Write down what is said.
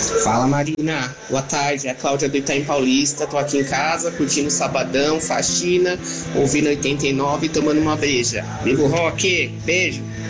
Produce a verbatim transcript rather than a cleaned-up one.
Fala, Marina. Boa tarde. É a Cláudia do Itaim Paulista. Tô aqui em casa, curtindo o sabadão, faxina, ouvindo oitenta e nove e tomando uma breja. Viva o rock! Beijo!